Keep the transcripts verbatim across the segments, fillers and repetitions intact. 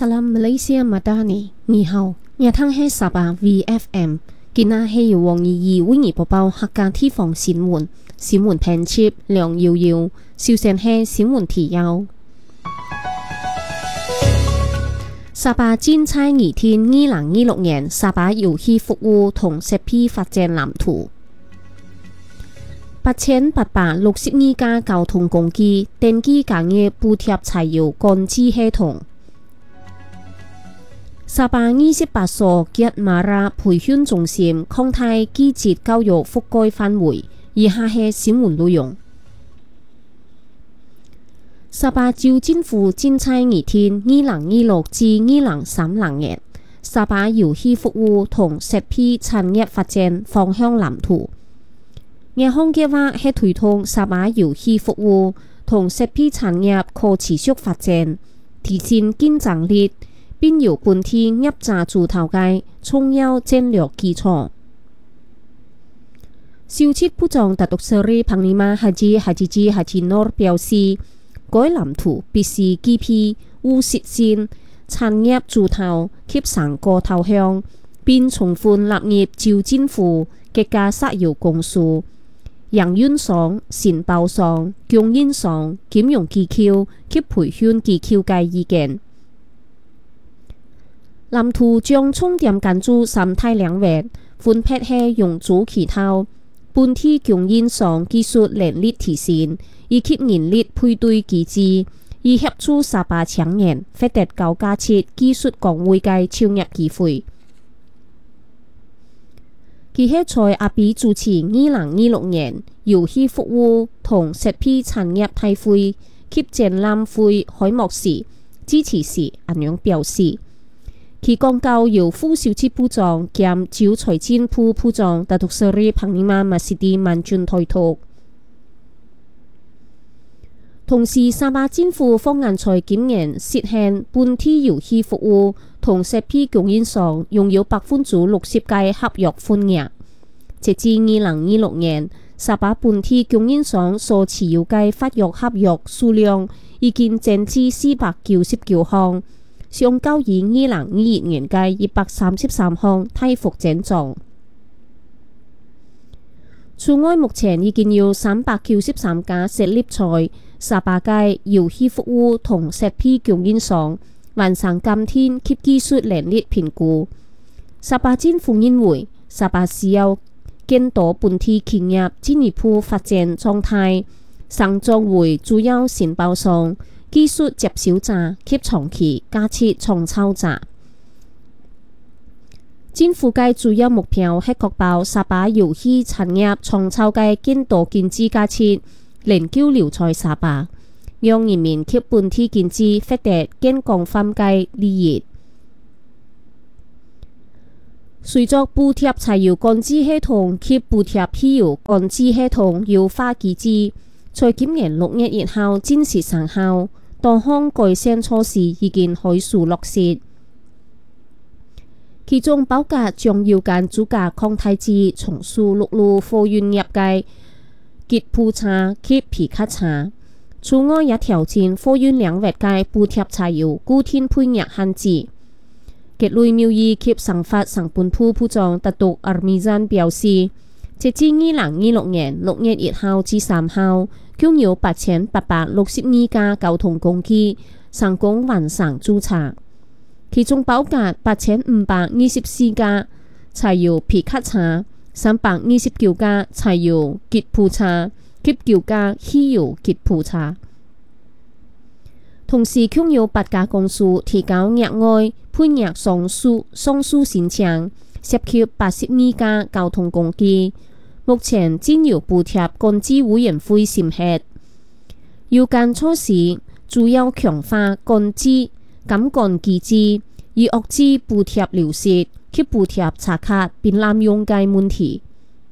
Salam Malaysia Madani， 你好，热汤係沙巴 V F M， 今日係由黃怡怡為你播報客家地方新聞，新聞編輯梁瑤瑤，首先係新聞提要。沙巴精彩二天，二零二六年沙巴遊戲服務同設備發展藍圖。八千八百六十二架交通工具登記加入補貼柴油管制系統。沙巴二十八所吉馬拉培訓中心擴大季節教育覆蓋範圍，以下係新聞內容。沙巴州政府精彩二天，二零二六至二零三零年沙巴遊戲服務同設備產業發展方向藍圖。亞項計劃係推動沙巴遊戲服務同設備產業可持續發展，提升競爭力，並由本地業者主導嘅重要戰略基礎。消息部長達督斯里彭尼瑪哈吉哈吉吉哈吉諾表示，該藍圖必須具備務實性、產業主導及成果導向，並充分納入州政府各家石油公司、營運商、承包商、供應商、金融機構及培訓機構嘅意見。藍圖將重點關注三大領域，分別係用組旗頭、本地供應商技術能力提升，以及人力配對機制，以協助沙巴青年獲得高價值技術崗位嘅創業機會。佢係在阿比主持二零二六年遊戲服務同設備產業大會及展覽會開幕時致辭時咁樣表示，佢講到由副消息部長兼州財政部部長達督斯里彭尼瑪馬斯蒂曼俊推託。同時，沙巴政府方案在今年實現本地遊戲服務同設備供應商擁有百分之六十嘅合約份額。截至二零二六年，沙巴本地供應商所持有嘅法約合約數量已經增至四百九十九項，相較於二零二一年嘅一百三十三項大幅增長。此外，目前已經有三百九十三家設立在沙巴嘅遊戲服務同設備供應商完成監聽及技術能力評估。沙巴政府認為，沙巴需要更多本地企業進一步發展狀態，上作為主要承包商、技術接手者及長期價值創造者。政府嘅主要目標係確保沙巴遊戲產業創造嘅更多經濟價值能夠留在沙巴，讓人民及本地經濟獲得更廣泛嘅利益。隨着補貼柴油管制系統及補貼汽油管制系統優化機制，在今年六月一號正式生效，多項改善措施已經開始落實。其中包括將要間主價擴大至從事陸路貨運業嘅吉普車及皮卡車。此外，也調整貨運領域嘅補貼柴油固定配額限制。吉雷苗伊及生發成本部部長達督阿米贊表示，截至二零二六年六月一號至三號，共有八千八百六十二架交通工具成功完成註冊，其中包括八千五百二十四架柴油皮卡車、三百二十九架柴油吉普車及九架汽油吉普車。同時，共有八家公司提交額外配額上訴上訴申請，涉及八十二架交通工具。目前正由補貼管制委員會審核。有關措施主要強化管制監管機制，以遏制補貼流失及補貼查卡並濫用嘅問題。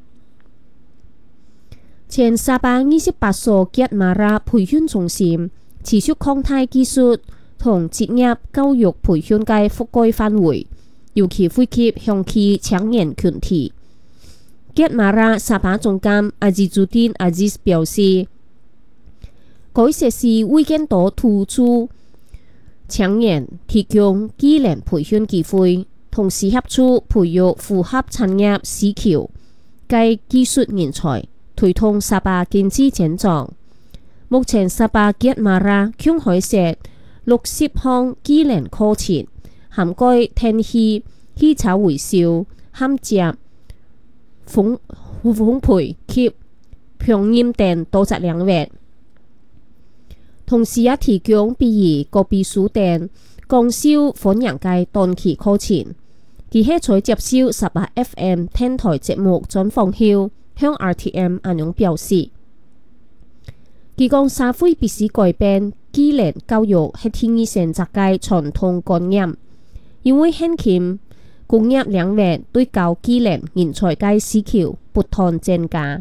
前沙巴二十八所吉馬拉培訓中心持續擴大技術同職業教育培訓嘅覆蓋範圍，尤其惠及鄉區青年群體。吉馬拉沙巴總監阿茲祖丁阿茲斯表示，該設施會更多突出青年提供技能培訓機會，同時協助培育符合產業需求嘅技術人才，推動沙巴經濟增長。目前沙巴吉馬拉共開設六十項技能課程，涵蓋天氣、汽車維修、焊接、烘烘焙及烹飪等多個領域。同時也提供比如個別書等廣受歡迎嘅短期課程。佢喺在接受沙巴 F M 電台節目專訪後，向 R T M 安樣表示，佢講社會必須改變技能教育係天意選擇嘅傳統觀念，因為現今工業領域對高技能人才嘅需求不斷增加。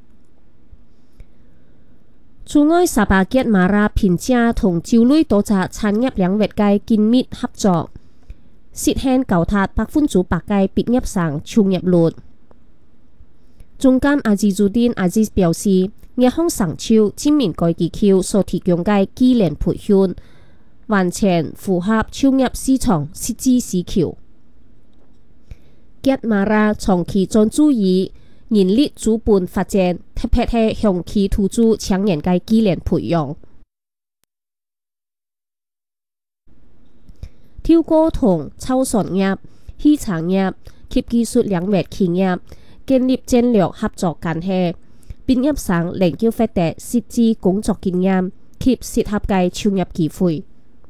此外，沙巴吉馬拉並且同州內多個產業領域嘅緊密合作，實現高達百分之百嘅畢業生就業率。總監阿茲祖丁阿茲表示，日方上朝證明該機構所提供嘅技能培訓完全符合就業市場實際需求。吉馬拉長期專注於人力資本發展，特別係向其投資青年嘅技能培養。透過同造船業、汽車業及技術領域企業建立戰略合作關係，畢業生能夠獲得實際工作經驗及適合嘅就業機會。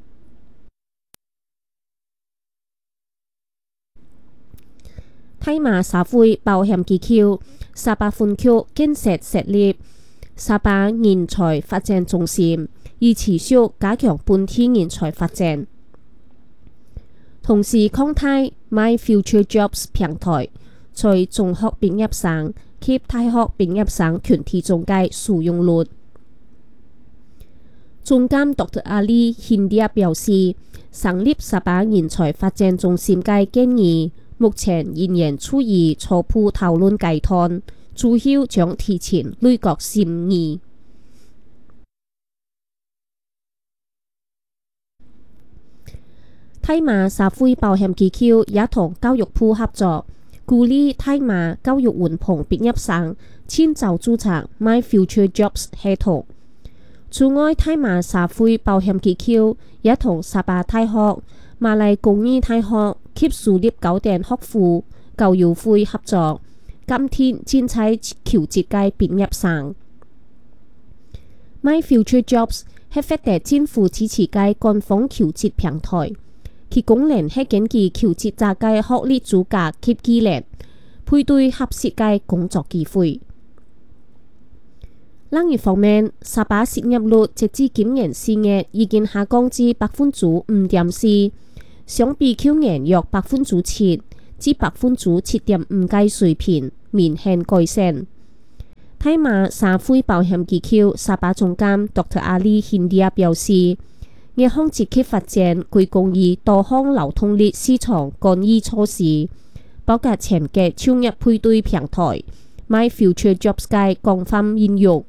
大馬社會保險機構沙巴分區建設設立沙巴人才發展中心，以持續加強本地人才發展。同時擴大 My Future Jobs 平台，在中學畢業生及大學畢業生群體中嘅使用率。總監 Doctor Ali Hindia 表示，成立沙巴人才發展中心嘅建議，目前仍然處於初步討論階段，主要將提前內閣審議。大馬社會保險機構也同教育部合作，鼓勵大馬教育雲棚畢業生遷就註冊 My Future Jobs 系統。此外，大馬社會保險機構也同沙巴大學、馬來工業大學及樹立高等學府教育會合作，監聽徵才求職嘅畢業生。My Future Jobs 係獲得政府支持嘅官方求職平台。其功能係根據求職者嘅學歷資格及技能，配對合適嘅工作機會。另一方面，沙巴失業率截至今年四月已經下降至百分之五點四，相比去年約百分之七至百分之七點五嘅水平明顯改善。大馬社會保險機構沙巴總監 Doctor Ali Hindia 表示，日方積極發展歸功於多項勞動力市場干預措施，包括前嘅就業配對平台 My Future Jobs 嘅廣泛應用。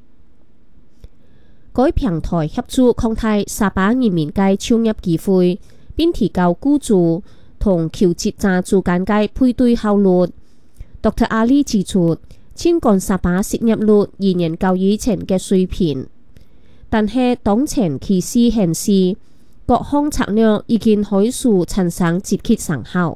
該平台協助擴大沙巴人民嘅就業機會，並提高雇主同求職者之間嘅配對效率。Doctor Ali 指出，儘管沙巴失業率仍然高於前嘅水平，但係當前趨勢顯示，各項策略已經開始產生積極成效。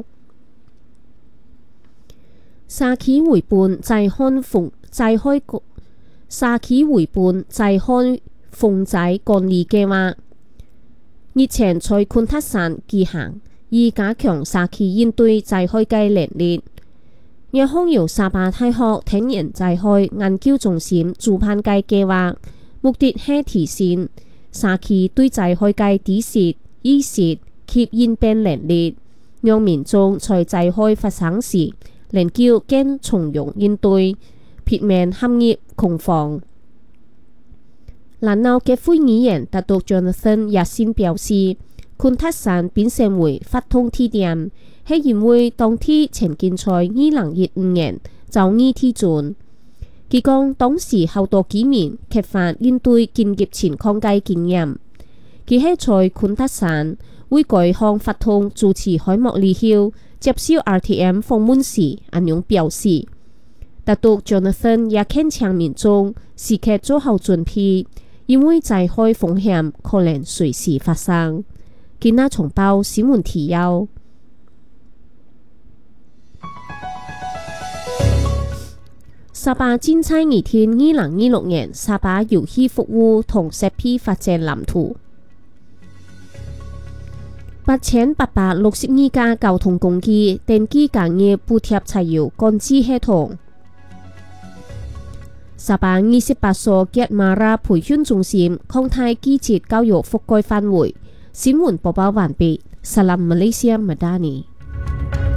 社企回本債看逢債開局，社企回本債看逢債管理計劃日前在昆塔山舉行，以加強社企應對債開嘅能力。日方由沙巴大學天然債開研究中心主辦嘅計劃，目的係提升社企對債開嘅知識、意識及應變能力，讓民眾在債開發生時能夠更從容應對，避免陷入恐慌。蘭澳嘅會議員特督 Jonathan 也先表示，昆塔山變成為發通地點，係因為當地前建在二零一五年遭遇地震。佢講當時好多居民缺乏應對緊急情況嘅經驗， 佢喺在昆德山為該項法通主持開幕禮後接受 R T M 訪問時，咁樣表示，特獨 Jonathan 也傾向民眾時刻做好準備，因為災害風險可能隨時發生。今日重報新聞提要。沙巴展開二天二零二六年沙巴遊戲服務同設備發展藍圖。八千八百六十二架交通工具登記加入補貼柴油管制系統。沙巴二十八所吉馬拉培訓中心擴大季節教育覆蓋範圍。新聞播報完畢。Salam Malaysia Madani。